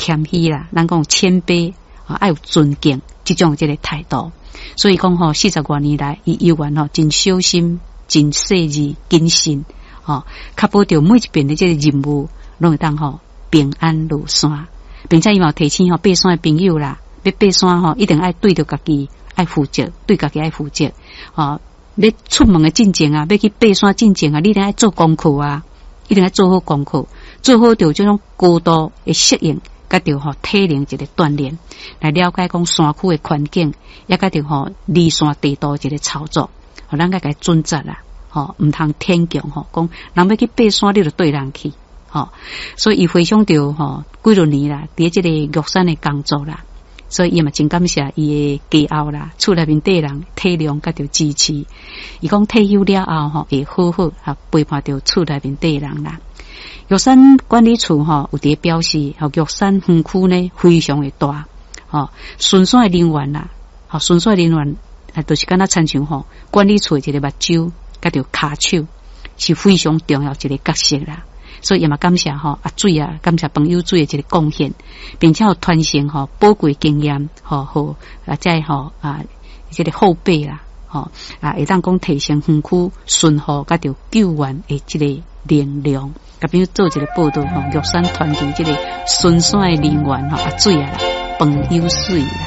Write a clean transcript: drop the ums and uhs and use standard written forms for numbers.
谦虚啦，咱讲谦卑啊，爱有尊敬这种这个态度。所以讲40多年来，伊游玩真小心、真细致、谨慎确保着每一遍的这个任务拢会当平安入山，并且伊嘛提醒爬山的朋友啦，要爬山一定爱对着家己爱负责，对家己爱负责要出门的进前啊，要去爬山进前啊，你一定要做功课啊，一定要做好功课，做好着这种高度的适应，甲着体能一个锻炼，来了解讲山区的环境，也甲着离山地图一个操作，咱甲准则啦，唔通天强讲人要去爬山，你就对人去，所以伊回想着几多年啦，伫这个玉山的工作啦。所以伊嘛真感谢伊的家后啦，厝内面底人体谅甲着支持。伊讲退休了后会好好陪伴着厝内面底人啦。玉山管理处有伫表示，玉山园区呢非常的大，巡山的人员啦，巡山人员就是敢若参像管理处一个目睭甲着骹手，是非常重要一个角色啦。所以也嘛感谢阿水啊，感谢朋友水的一个贡献，并且有传承宝贵经验再这个后辈啦会当讲提升园区巡护甲着救援的这个能量。甲朋友做一个报道玉山团队这个巡山的人员阿水啊，朋友水啦。